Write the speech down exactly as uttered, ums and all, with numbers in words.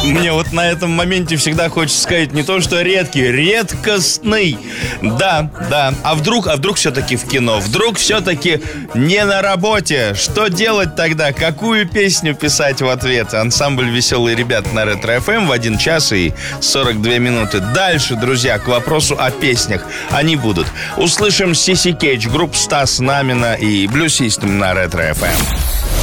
Мне вот на этом моменте всегда хочется сказать не то, что редкий, редкостный. Да, да. А вдруг, а вдруг все-таки в кино? Вдруг все-таки не на работе? Что делать тогда? Какую песню писать в ответ? Ансамбль «Веселые ребята» на Ретро-эф эм в один час и сорок две минуты. Дальше, друзья, к вопросу о песнях. Они будут. Услышим Сиси Кейдж, группа Стас Намина и Blue System на Ретро-эф эм.